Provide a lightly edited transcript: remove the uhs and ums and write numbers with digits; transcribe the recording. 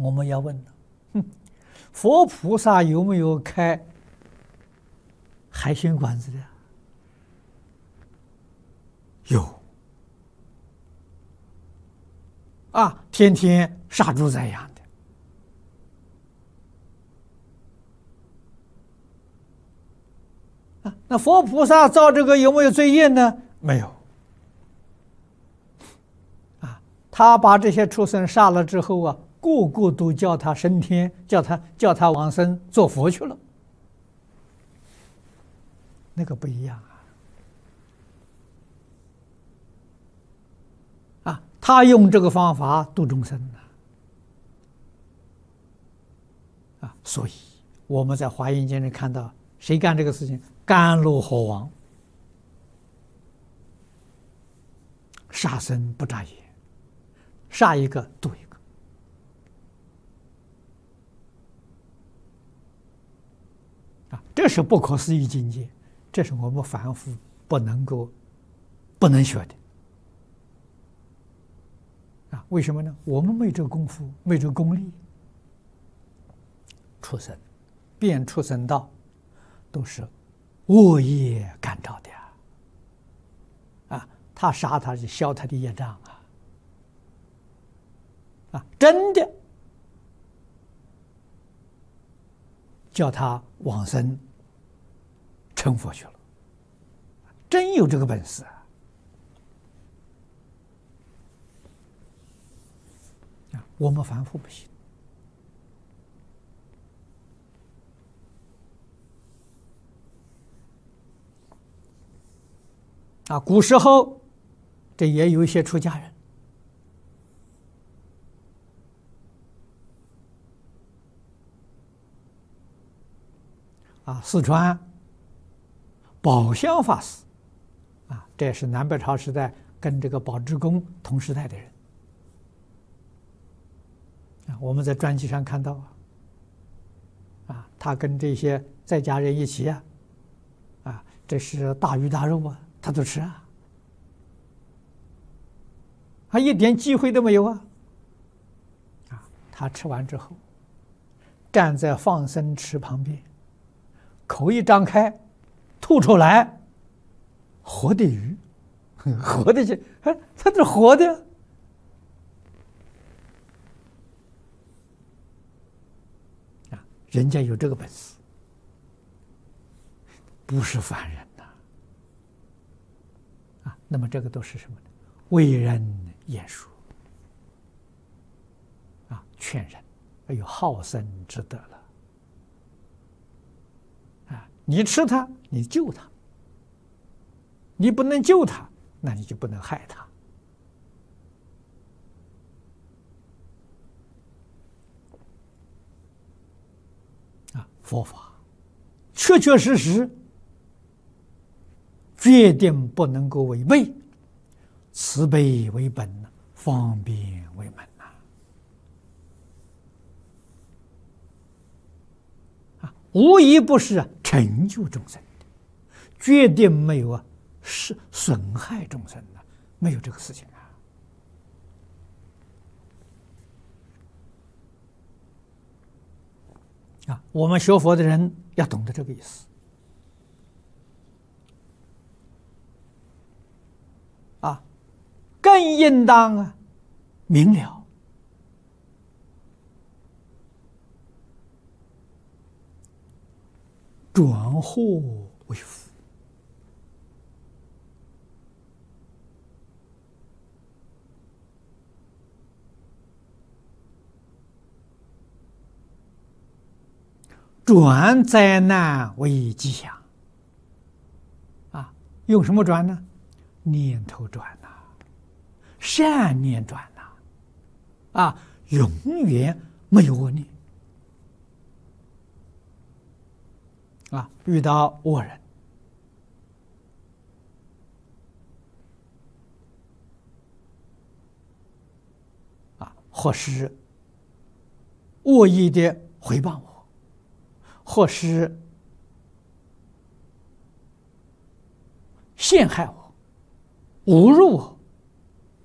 我们要问了，佛菩萨有没有开海鲜馆子的？有啊，天天杀猪宰羊的啊。那佛菩萨造这个有没有罪业呢？没有啊。他把这些畜生杀了之后啊，个个都叫他升天，叫他往生做佛去了，那个不一样啊！他用这个方法度众生啊！所以我们在华严经里看到，谁干这个事情？甘露河王杀生不眨眼，杀一个度一个。这是不可思议境界，这是我们凡夫不能学的啊！为什么呢？我们没这个功夫，没这个功力。畜生，变畜生道，都是恶业感召的啊！他杀他是消他的业障啊！真的叫他往生成佛去了，真有这个本事啊！我们凡夫不行啊！古时候这也有一些出家人啊，四川宝相法师啊，这也是南北朝时代跟这个宝志公同时代的人啊，我们在传记上看到啊，他跟这些在家人一起啊，这是大鱼大肉他都吃他一点忌讳都没有他吃完之后站在放生池旁边，口一张开，吐出来活的鱼，活的去，它是活的啊！人家有这个本事，不是凡人啊！那么这个都是什么呢？为人言说啊，劝人，有好生之德了。你吃它，你救它；你不能救它，那你就不能害它。佛法确确实实，决定不能够违背，慈悲为本，方便为门无一不是成就众生的，决定没有是损害众生的，没有这个事情我们学佛的人要懂得这个意思更应当明了。转祸为福转灾难为吉祥用什么转呢？念头转善念转永远没有恶念遇到恶人或是恶意的回谤我，或是陷害我、侮辱我，